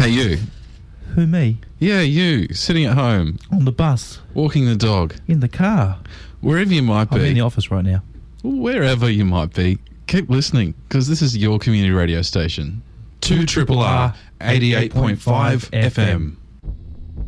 Hey, you. Who, me? Yeah, you. Sitting at home. On the bus. Walking the dog. In the car. Wherever you might be. I'm in the office right now. Wherever you might be. Keep listening, because this is your community radio station. 2RRR 88.5 FM.